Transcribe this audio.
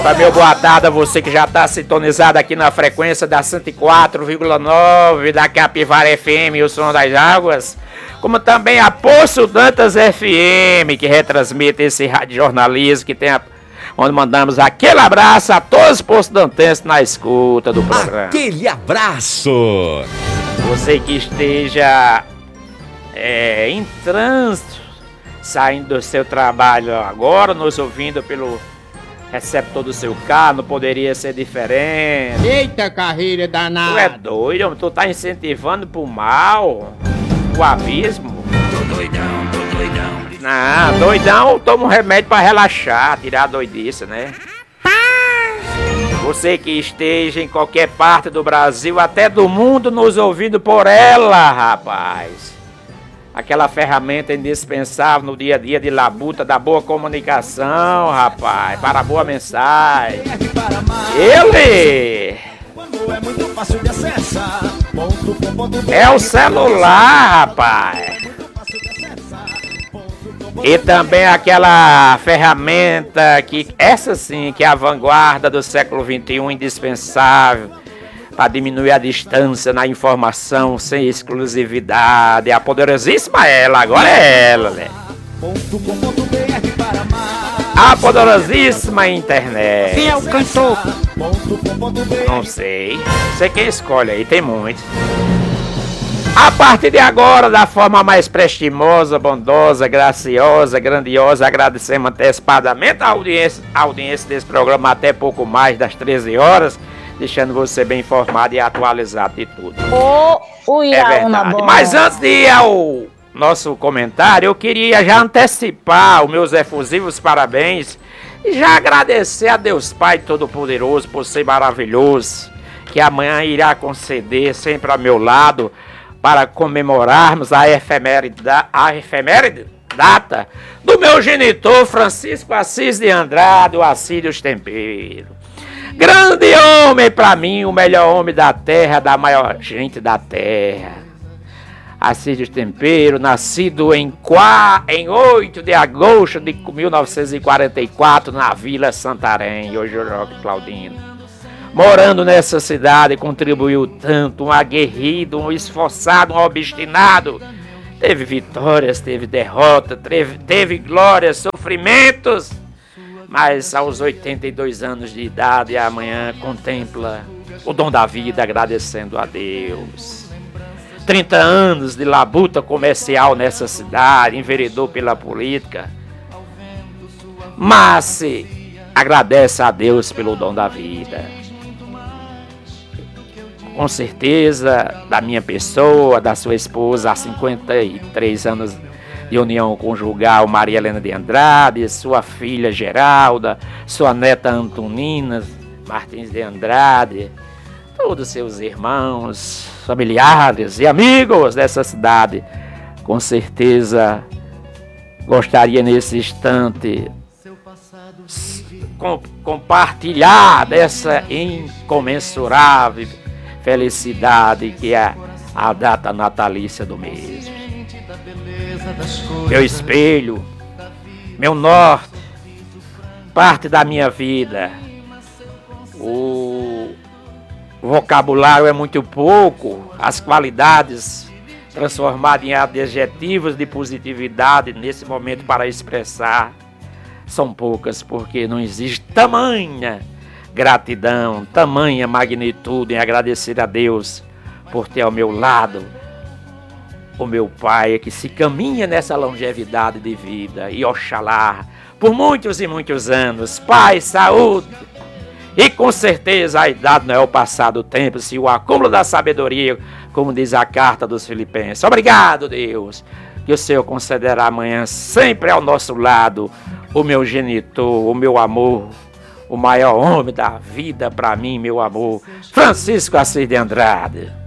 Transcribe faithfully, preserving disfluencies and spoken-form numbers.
Para meu boa tarde a você que já está sintonizado aqui na frequência da cento e quatro vírgula nove da Capivara F M, o som das águas, como também a Poço Dantas F M, que retransmite esse rádio jornalismo que tem a, onde mandamos aquele abraço a todos os Poço Dantenses na escuta do programa. Aquele abraço! Você que esteja é, em trânsito, saindo do seu trabalho agora, nos ouvindo pelo receptor do seu carro, não poderia ser diferente. Eita carreira danada! Tu é doido, tu tá incentivando pro mal, o abismo. Tô doidão, tô doidão. Não, doidão, toma um remédio pra relaxar, tirar a doidice, né? Você que esteja em qualquer parte do Brasil, até do mundo, nos ouvindo por ela, rapaz. Aquela ferramenta indispensável no dia a dia de labuta da boa comunicação, rapaz, para a boa mensagem. Ele é o celular, rapaz. E também aquela ferramenta que, essa sim, que é a vanguarda do século vinte e um, indispensável para diminuir a distância na informação sem exclusividade. A poderosíssima ela, agora é ela, né? A poderosíssima internet. Quem é o cantor? Não sei. Sei quem escolhe aí, tem muitos. A partir de agora, da forma mais prestimosa, bondosa, graciosa, grandiosa, agradecemos antecipadamente a audiência, a audiência desse programa até pouco mais das treze horas, deixando você bem informado e atualizado de tudo. Ô, o É verdade. Mas antes de ir ao nosso comentário, eu queria já antecipar os meus efusivos parabéns e já agradecer a Deus Pai Todo-Poderoso por ser maravilhoso, que amanhã irá conceder sempre ao meu lado para comemorarmos a efeméride, a efeméride data do meu genitor Francisco Assis de Andrade, o Assírios Tempero. Grande homem para mim, o melhor homem da terra, da maior gente da terra. Assírios Tempero, nascido em, em oito de agosto de mil novecentos e quarenta e quatro, na Vila Santarém, hoje o Roque Claudino. Morando nessa cidade, contribuiu tanto, um aguerrido, um esforçado, um obstinado. Teve vitórias, teve derrota, teve, teve glórias, sofrimentos. Mas aos oitenta e dois anos de idade, amanhã contempla o dom da vida, agradecendo a Deus. trinta anos de labuta comercial nessa cidade, enveredou pela política. Mas se agradece a Deus pelo dom da vida. Com certeza, da minha pessoa, da sua esposa, há cinquenta e três anos de união conjugal, Maria Helena de Andrade, sua filha Geralda, sua neta Antonina Martins de Andrade, todos seus irmãos, familiares e amigos dessa cidade. Com certeza, gostaria nesse instante com, compartilhar dessa incomensurável felicidade que é a data natalícia do mês. Meu espelho, meu norte, parte da minha vida. O vocabulário é muito pouco, as qualidades transformadas em adjetivos de positividade nesse momento para expressar são poucas, porque não existe tamanha gratidão, tamanha magnitude em agradecer a Deus por ter ao meu lado o meu pai, que se caminha nessa longevidade de vida, e oxalá por muitos e muitos anos, paz, saúde, e com certeza a idade não é o passado do tempo, se o acúmulo da sabedoria, como diz a carta dos Filipenses. Obrigado, Deus, que o Senhor concederá amanhã sempre ao nosso lado o meu genitor, o meu amor, o maior homem da vida para mim, meu amor, Francisco Assis de Andrade.